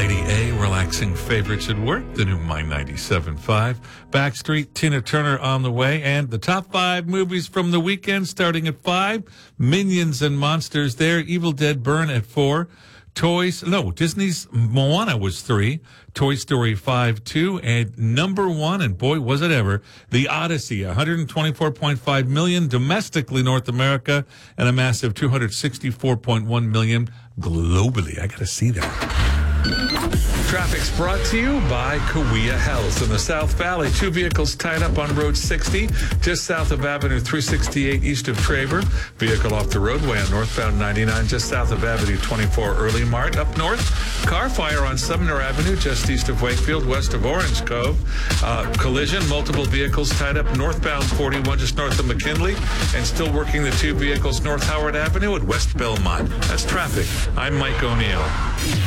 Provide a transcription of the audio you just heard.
Lady A, relaxing favorites at work, the new My 97.5. Backstreet, Tina Turner on the way, and the top 5 movies from the weekend starting at 5. Minions and Monsters there, Evil Dead Burn at 4. Disney's Moana was 3. Toy Story 5, 2. And number 1, and boy, was it ever, The Odyssey, $124.5 million domestically North America, and a massive $264.1 million globally. I got to see that. Traffic's brought to you by Kaweah Health. In the South Valley, 2 vehicles tied up on Road 60, just south of Avenue 368 east of Traver. Vehicle off the roadway on northbound 99, just south of Avenue 24 Early Mart. Up north, car fire on Sumner Avenue, just east of Wakefield, west of Orange Cove. Collision, multiple vehicles tied up northbound 41, just north of McKinley. And still working the 2 vehicles North Howard Avenue at West Belmont. That's traffic. I'm Mike O'Neill.